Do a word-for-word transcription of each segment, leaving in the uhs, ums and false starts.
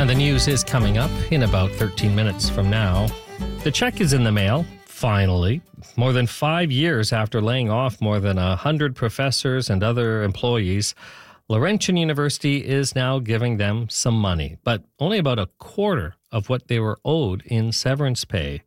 And the news is coming up in about thirteen minutes from now. The check is in the mail, finally. More than five years after laying off more than one hundred professors and other employees, Laurentian University is now giving them some money, but only about a quarter of what they were owed in severance pay.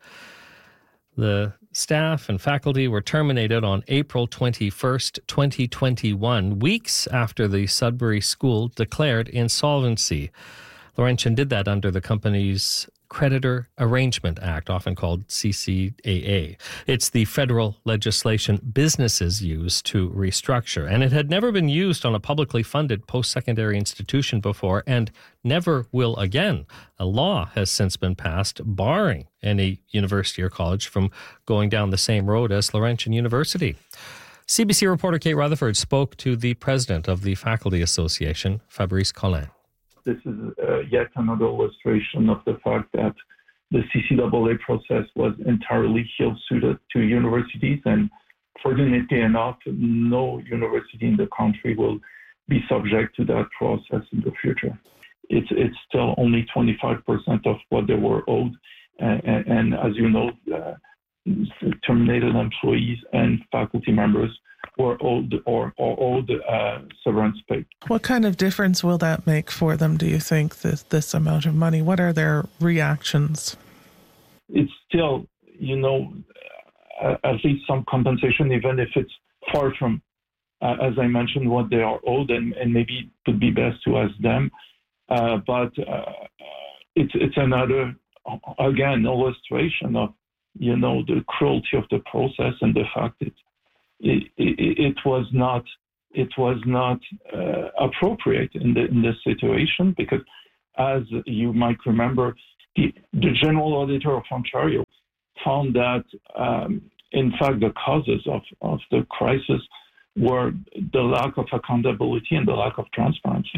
The staff and faculty were terminated on April twenty-first, twenty twenty-one, weeks after the Sudbury School declared insolvency. Laurentian did that under the company's Creditor Arrangement Act, often called C C A A. It's the federal legislation businesses use to restructure, and it had never been used on a publicly funded post-secondary institution before and never will again. A law has since been passed barring any university or college from going down the same road as Laurentian University. C B C reporter Kate Rutherford spoke to the president of the Faculty Association, Fabrice Collin. This is uh, yet another illustration of the fact that the C C A A process was entirely ill-suited to universities, and fortunately enough, no university in the country will be subject to that process in the future. It's it's still only twenty-five percent of what they were owed, and, and, and as you know, uh, terminated employees and faculty members were owed or, or owed uh, severance pay. What kind of difference will that make for them, do you think, this, this amount of money? What are their reactions? It's still, you know, uh, at least some compensation, even if it's far from, uh, as I mentioned, what they are owed, and, and maybe it would be best to ask them. Uh, but uh, it's it's another, again, illustration of, you know, the cruelty of the process and the fact that It, it, it was not it was not uh, appropriate in the in this situation, because, as you might remember, the, the General Auditor of Ontario found that um, in fact the causes of, of the crisis were the lack of accountability and the lack of transparency.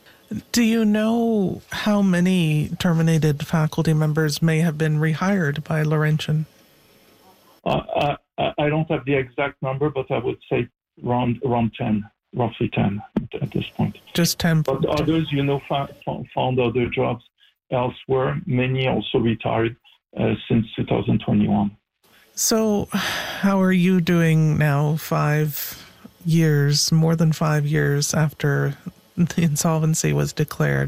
Do you know how many terminated faculty members may have been rehired by Laurentian? Uh, uh, I don't have the exact number, but I would say around around ten, roughly ten at this point. Just ten. But others, you know, found, found other jobs elsewhere. Many also retired uh, since two thousand twenty-one. So how are you doing now, five years, more than five years after the insolvency was declared?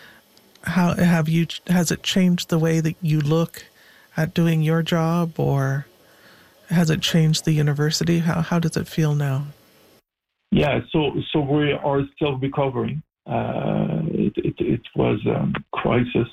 How have you? Has it changed the way that you look at doing your job, or has it changed the university? How how does it feel now? Yeah, so so we are still recovering. Uh, it, it it was a crisis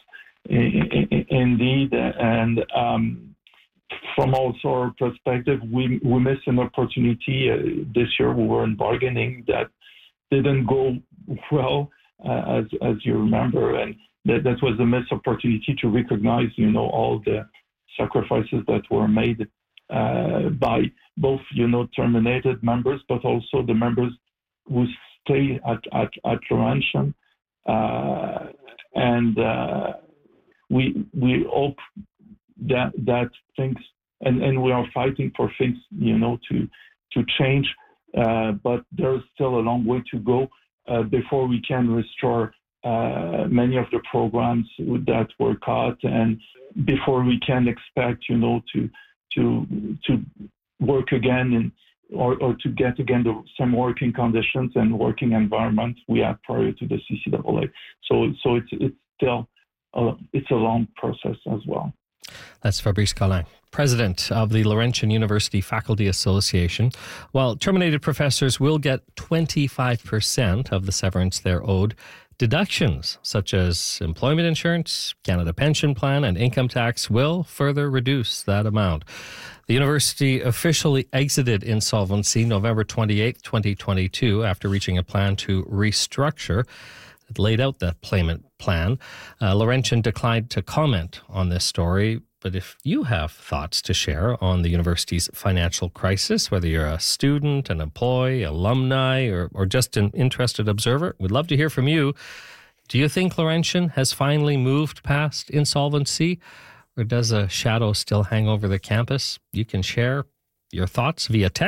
indeed, and um, from also our perspective, we we missed an opportunity uh, this year. We were in bargaining that didn't go well, uh, as as you remember, and that that was a missed opportunity to recognize, you know, all the sacrifices that were made Uh, by both, you know, terminated members, but also the members who stay at at, at Laurentian, uh, and uh, we we hope that that things and, and we are fighting for things, you know, to to change, uh, but there's still a long way to go uh, before we can restore uh, many of the programs that were cut, and before we can expect, you know, to to to work again and or, or to get again the same working conditions and working environment we had prior to the C C A A. So so it's it's still uh, it's a long process as well. That's Fabrice Collin, president of the Laurentian University Faculty Association. While terminated professors will get twenty-five percent of the severance they're owed, deductions such as employment insurance, Canada Pension Plan, and income tax will further reduce that amount. The university officially exited insolvency November twenty-eighth, twenty twenty-two, after reaching a plan to restructure. It laid out that payment plan. Uh, Laurentian declined to comment on this story, but if you have thoughts to share on the university's financial crisis, whether you're a student, an employee, alumni, or, or just an interested observer, we'd love to hear from you. Do you think Laurentian has finally moved past insolvency, or does a shadow still hang over the campus? You can share your thoughts via text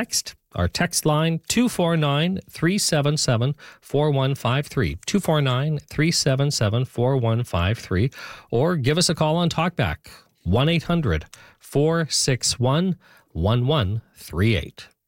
Our text line, two four nine, three seven seven, four one five three, two four nine, three seven seven, four one five three, or give us a call on TalkBack, one eight hundred, four six one, one one three eight.